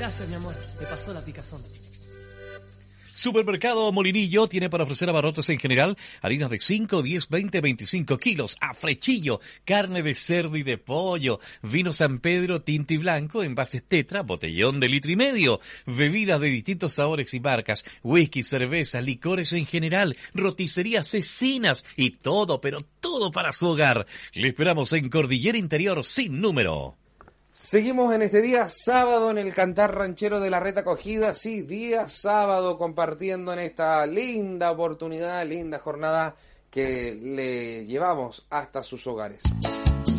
Gracias, mi amor. Me pasó la picazón. Supermercado Molinillo tiene para ofrecer abarrotes en general, harinas de 5, 10, 20, 25 kilos, a frechillo, carne de cerdo y de pollo, vino San Pedro tinto y blanco, envases Tetra, botellón de 1,5 litros, bebidas de distintos sabores y marcas, whisky, cerveza, licores en general, roticerías, cecinas y todo, pero todo para su hogar. Le esperamos en Cordillera Interior sin número. Seguimos en este día sábado en el Cantar Ranchero de la Red Acogida, sí, día sábado compartiendo en esta linda oportunidad, linda jornada que le llevamos hasta sus hogares.